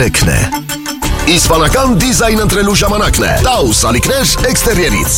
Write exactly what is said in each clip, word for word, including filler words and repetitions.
Էքն է։ Իսպանական դիզայն ընտրելու ժամանակն է։ Taus ալիքներ էքստերիերից։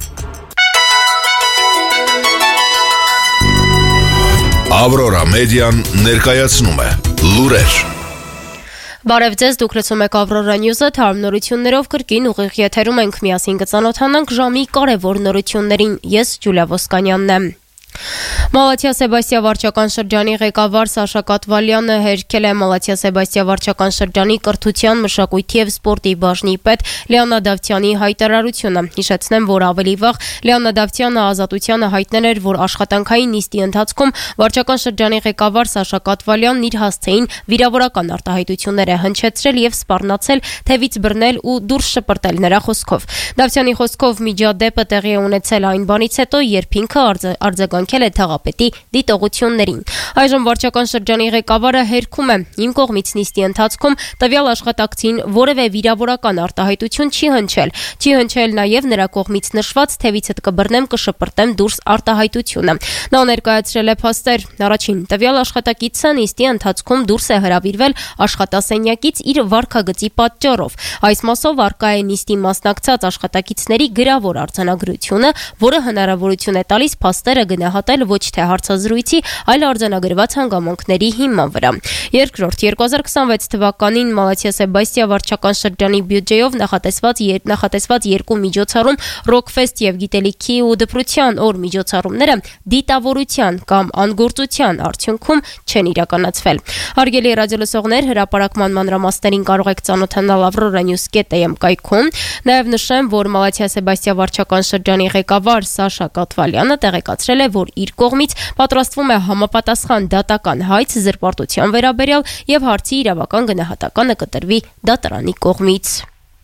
Aurora Median ներկայացնում է լուրեր։ Բարև ձեզ, դուք լսում եք Aurora News-ը, թարմ նորություններով կրկին ուղիղ եթերում ենք, միասին կծանոթանանք ժամի կարևոր նորություններին։ Ես Ջուլիա Ոսկանյանն եմ։ Մալաթիա Սեբաստիա վարչական շրջանի ղեկավար Սաշա Կատվալյանը հերքել է Մալաթիա Սեբաստիա վարչական շրջանի կրթության, մշակույթի և սպորտի բաժնի պետ Լեոնա Դավթյանի հայտարարությունը։ Հիշեցնեմ, որ ավելի վաղ Լեոնա Դավթյանը Ազատությանը հայտնել էր, որ աշխատանքային նիստի ընթացքում վարչական շրջանի ղեկավար Սաշա Կատվալյանն իր հասցեին վիրավորական արտահայտություններ է հնչեցրել և սպառնացել, թևից բռնել ու դուրս շպրտել նրա խոսքով։ Դավթյանի խոսքով միջադեպը տեղի է ունեցել այն բանից հետո, երբ ինքը արձագանքել է թաղապետի դիտողություններին։ Այժմ վարչական շրջանի ղեկավարը հերքում է. Իմ կողմից նիստի ընթացքում տվյալ աշխատակցին որևէ վիրավորական արտահայտություն չի հնչել։ Չի հնչել նաև նրա կողմից նշված թևիցդ կբռնեմ, կշպրտեմ դուրս արտահայտությունը։ Նա ներկայացրել է փաստեր։ Առաջին, տվյալ աշխատակիցը նիստի ընթացքում դուրս է հրավիրվել աշխատասենյակից իր վարքագծի պատճառով։ Այս մասով արկա է նիստի մասնակցած աշխատակիցների գրավոր արձանագրությունը, որը հնարավորություն է տալիս փաստերը գնահատել ոչ թե հարցազրույցի, այլ արձանագրված հանգամանքների հիման վրա։ Երկրորդ, երկու հազար քսանվեց թվականին Մալաթիա Սեբաստիա վարչական շրջանի բյուջեով նախատեսված նախատեսված երկու միջոցառում Ռոքֆեստ եւ Գիտելիքի ու դպրության օր միջոցառումները դիտավորության կամ անգործության արդյունքում չեն իրականացվել։ Հարգելի ռադիոլսողներ, հրապարակման մանրամասներին կարող եք ծանոթանալ Aurora News.am կայքում։ Նաև նշեմ, որ Մալաթիա Սեբաստիա վարչական շրջանի ղեկավար Սաշա Կատվալյանը տեղեկացրել է, որ իր կողմից պատրաստվում է համապատասխան դատական հայց զրպարտության վերաբերյալ եւ հարցի իրավական գնահատականը կտրվի դատարանի կողմից։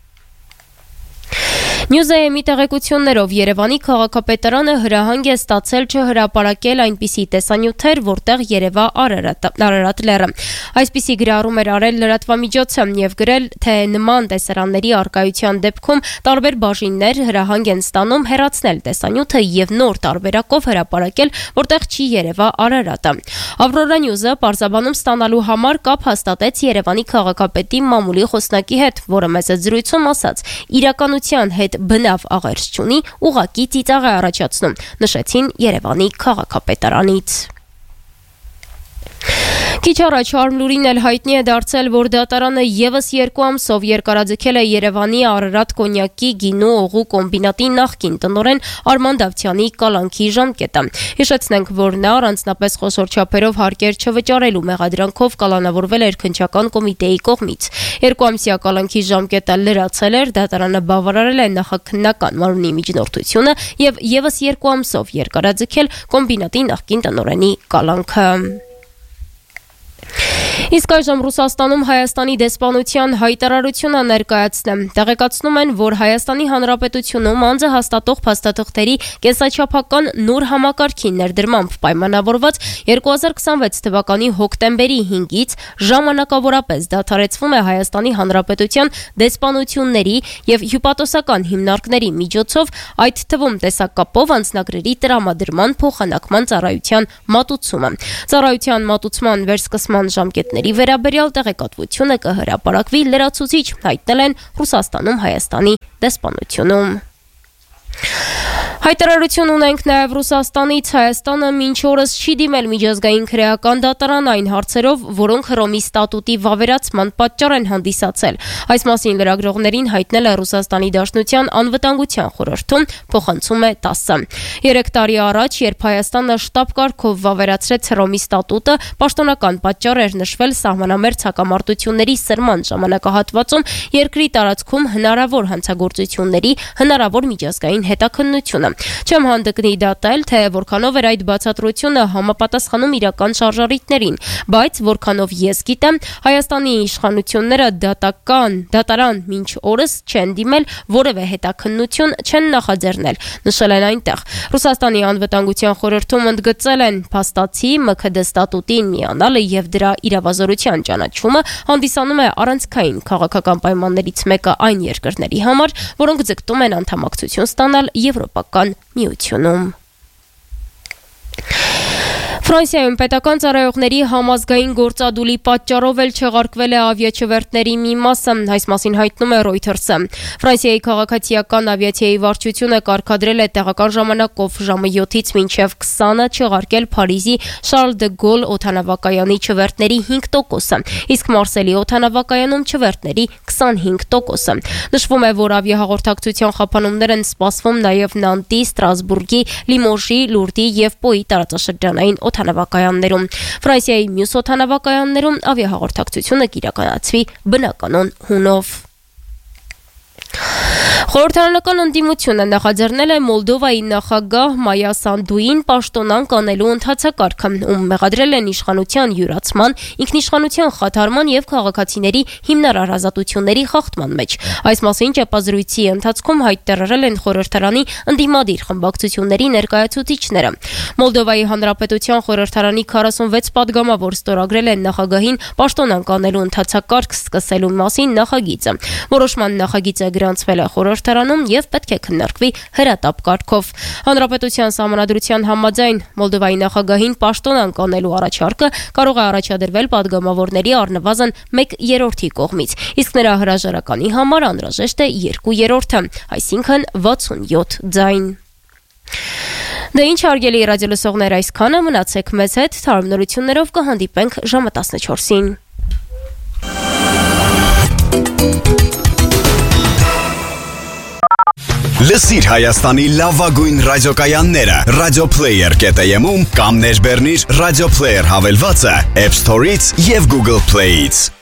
Նյուզայեմի տեղեկություններով Երևանի քաղաքապետարանը հրահանգ է ստացել չհրապարակել այնպիսի տեսանյութեր, որտեղ երևա Արարատ լեռը։ Այսպիսի գրառում էր արել լրատվամիջոցը եւ գրել, թե նման տեսարանների արկայության դեպքում տարբեր բաժիններ հրահանգ են ստանում հեռացնել տեսանյութը եւ նոր տարբերակով հրապարակել, որտեղ չի երևա Արարատը։ Aurora News-ը պարզաբանում ստանալու համար կապ հաստատեց Երևանի քաղաքապետի մամուլի խոսնակի հետ, որը մեծ զրույցում ասաց. իրականության հետ բնավ աղերս չունի, ուղղակի ծիծաղ է առաջացնում, նշեցին Երևանի քաղաքապետարանից։ Քիչ առաջ Արմլուրին էլ հայտնի է դարձել, որ դատարանը եւս երկու ամսով երկարաձգել է Երևանի Արարատ կոնյակի գինու օղու կոմբինատի նախկին տնօրեն Արման Դավթյանի կալանքի ժամկետը։ Հիշեցնենք, որ նա առանձնապես խոշոր չափերով հարկեր չվճարելու մեղադրանքով կալանավորվել էր քննչական կոմիտեի կողմից։ Երկու ամսյա կալանքի ժամկետը լրացել էր, դատարանը բավարարել է նախաքննական մարմնի միջնորդությունը եւ եւս երկու ամսով երկարաձգել կոմբինատի նախկին տնօրենի կալանքը։ Իսկ այժմ Ռուսաստանում Հայաստանի դեսպանության հայտարարությունը ներկայացնեմ։ Տեղեկացնում են, որ Հայաստանի Հանրապետությունում անձը հաստատող փաստաթղթերի կենսաչափական նոր համակարգի ներդրմամբ պայմանավորված երկու հազար քսանվեց թվականի հոկտեմբերի հինգից ժամանակավորապես դադարեցվում է Հայաստանի Հանրապետության դեսպանությունների եւ հյուպատոսական հիմնարկների միջոցով, այդ թվում տեսակապով անձնագրերի տրամադրման փոխանակման ծառայության մատուցումը։ Ծառայության մատուցման վերսկսման ժամկետների վերաբերյալ տեղեկատվությունը կհրապարակվի լրացուցիչ, հայտնել են Ռուսաստանում Հայաստանի դեսպանությունում։ Հայտարարություն ունենք նաև Ռուսաստանից։ Հայաստանը մինչ օրս չի դիմել միջազգային քրեական դատարան այն հարցերով, որոնք Հռոմի ստատուտի վավերացման պատճառ են հանդիսացել։ Այս մասին լրագրողներին հայտնել է Ռուսաստանի Դաշնության անվտանգության խորհրդում, փոխանցում է տասը։ Երեք տարի առաջ, երբ Հայաստանը շտապ կարգով վավերացրեց Հռոմի ստատուտը, պաշտոնական պատճառ էր նշվել սահմանամերձ հակամարտությունների սրման ժամանակահատվածում երկրի տարածքում հնարավոր հանցագործությունների հնարավոր միջազգային հետաքննությունը։ Չեմ հանդգնի դատել, թե որքանով էր այդ բացատրությունը համապատասխանում իրական շարժառիթներին, բայց որքանով ես գիտեմ, Հայաստանի իշխանությունները դատական, դատարան մինչ օրս չեն դիմել, որևէ հետաքննություն չեն նախաձեռնել, նշել են այնտեղ։ Ռուսաստանի անվտանգության խորհրդում ընդգծել են փաստացի ՄՔԴ ստատուտին միանալը եւ դրա իրավազորության ճանաչումը հանդիսանում է առանցքային քաղաքական պայմաններից մեկը այն երկրների համար, որոնք ձգտում են անդամակցություն ստանալ Եվրոպական միությունում։ Ֆրանսիայում պետական ծառայողների համազգային գործադուլի պատճառով էլ չեղարկվել է ավիաչվերթների մի մասը, այս մասին հայտնում է Reuters-ը։ Ֆրանսիայի քաղաքացիական ավիացիայի վարչությունը կարգադրել է տեղական ժամանակով ժամը յոթից մինչև քսանը չեղարկել Փարիզի Շարլ դը Գոլ օդանավակայանի չվերթների հինգ տոկոսը, իսկ Մարսելի օդանավակայանում չվերթների քսանհինգ տոկոսը։ Նշվում է, որ ավիահաղորդակցության խափանումներ են սպասվում նաև Նանտի, Ստրասբուրգի, Լիմոժի, Լուրդի և Պոյի տարածաշրջանային օդանավակայաններում։ Ֆրանսիայի մյուս օդանավակայաններում ավիահաղորդակցությունը կիրականացվի բնականon հունով։ Խորհրդարանական ընդդիմությունը նախաձեռնել է Մոլդովայի նախագահ Մայա Սանդուին պաշտոնանկ անելու ընթացակարգը, ում մեղադրել են իշխանության յուրացման, ինքնիշխանության խաթարման և քաղաքացիների հիմնարար ազատությունների խախտման մեջ։ Այս մասին ճեպազրույցի ընթացքում հայտարարել են խորհրդարանի ընդդիմադիր խմբակցությունների ներկայացուցիչները։ Մոլդովայի Հանրապետության խորհրդարանի քառասունվեց պատգամավոր ստորագրել են նախագահին պաշտոնանկ անելու ընթացակարգ սկսելու մասին նախագիծը։ Որոշման նախագիծը գրանցվել է խորհրդարանում և պետք է քննարկվի հրատապ կարգով։ Հանրապետության սահմանադրության համաձայն Մոլդովայի նախագահին պաշտոնանկ անելու առաջարկը կարող է առաջադրվել պատգամավորների առնվազն մեկ երրորդի կողմից, իսկ նրա հրաժարականի համար անհրաժեշտ է երկու երրորդը, այսինքն վաթսունյոթ ձայն։ Դե ինչ հարգելի ռադիոլսողներ, այսքանը, մնացեք մեզ հետ, թարմ նորություններով կհանդիպենք ժամը տասնչորսին։ Լսիր Հայաստանի լավագույն ռադիոկայանները Radioplayer կետ am-ում կամ ներբեռնիր Radioplayer հավելվածը App Store-ից և Google Play-ից։